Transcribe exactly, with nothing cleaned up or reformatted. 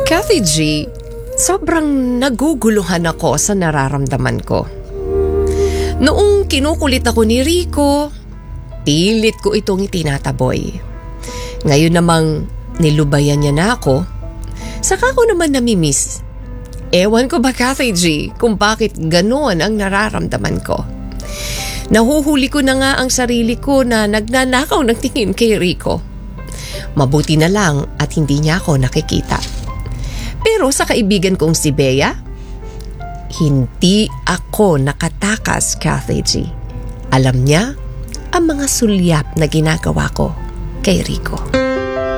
Kathy G, sobrang naguguluhan ako sa nararamdaman ko. Noong kinukulit ako ni Rico, pilit ko itong itinataboy. Ngayon namang nilubayan niya na ako, saka ko naman namimiss. Ewan ko ba, Kathy G, kung bakit ganoon ang nararamdaman ko. Nahuhuli ko na nga ang sarili ko na nagnanakaw ng tingin kay Rico. Mabuti na lang at hindi niya ako nakikita. Pero sa kaibigan kong si Bea, hindi ako nakatakas, Kathy G. Alam niya ang mga sulyap na ginagawa ko kay Rico.